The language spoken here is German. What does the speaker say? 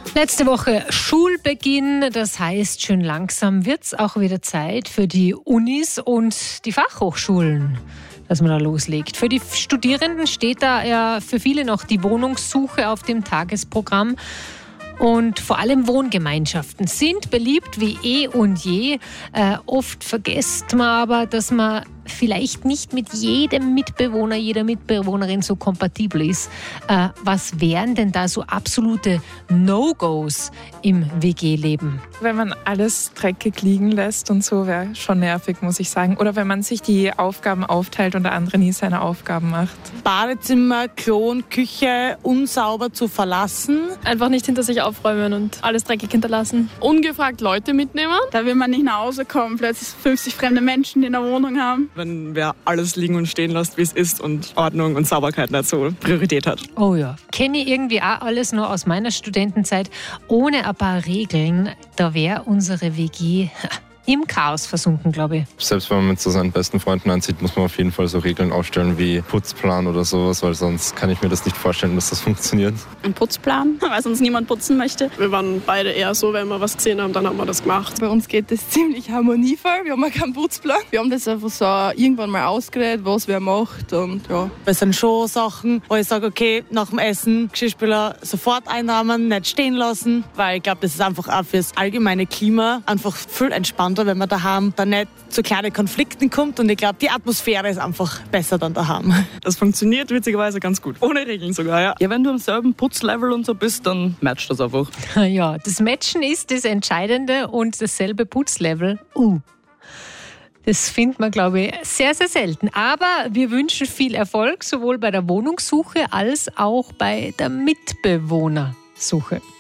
Letzte Woche Schulbeginn, das heißt, schön langsam wird es auch wieder Zeit für die Unis und die Fachhochschulen, dass man da loslegt. Für die Studierenden steht da ja für viele noch die Wohnungssuche auf dem Tagesprogramm. Und vor allem Wohngemeinschaften sind beliebt wie eh und je. Oft vergisst man aber, dass man vielleicht nicht mit jedem Mitbewohner, jeder Mitbewohnerin so kompatibel ist. Was wären denn da so absolute No-Gos im WG-Leben? Wenn man alles dreckig liegen lässt und so, wäre schon nervig, muss ich sagen. Oder wenn man sich die Aufgaben aufteilt und der andere nie seine Aufgaben macht. Badezimmer, Klo und Küche unsauber zu verlassen. Einfach nicht hinter sich aufräumen und alles dreckig hinterlassen. Ungefragt Leute mitnehmen. Da will man nicht nach Hause kommen, plötzlich 50 fremde Menschen, die in der Wohnung haben. Wenn wer alles liegen und stehen lässt, wie es ist und Ordnung und Sauberkeit nicht so Priorität hat. Oh ja, kenne ich irgendwie auch alles nur aus meiner Studentenzeit. Ohne ein paar Regeln, da wäre unsere WG im Chaos versunken, glaube ich. Selbst wenn man mit so seinen besten Freunden anzieht, muss man auf jeden Fall so Regeln aufstellen wie Putzplan oder sowas, weil sonst kann ich mir das nicht vorstellen, dass das funktioniert. Ein Putzplan, weil sonst niemand putzen möchte. Wir waren beide eher so, wenn wir was gesehen haben, dann haben wir das gemacht. Bei uns geht das ziemlich harmonievoll. Wir haben auch keinen Putzplan. Wir haben das einfach so irgendwann mal ausgeredet, was wer macht. Und ja. Das sind schon Sachen, wo ich sage, okay, nach dem Essen Geschirrspüler sofort einrahmen, nicht stehen lassen. Weil ich glaube, das ist einfach auch fürs allgemeine Klima einfach viel entspannter, wenn man daheim dann nicht zu kleinen Konflikten kommt. Und ich glaube, die Atmosphäre ist einfach besser dann daheim. Das funktioniert witzigerweise ganz gut. Ohne Regeln sogar, ja. Ja, wenn du am selben Putzlevel und so bist, dann matcht das einfach. Ja, das Matchen ist das Entscheidende und dasselbe Putzlevel. Das findet man, glaube ich, sehr, sehr selten. Aber wir wünschen viel Erfolg, sowohl bei der Wohnungssuche als auch bei der Mitbewohnersuche.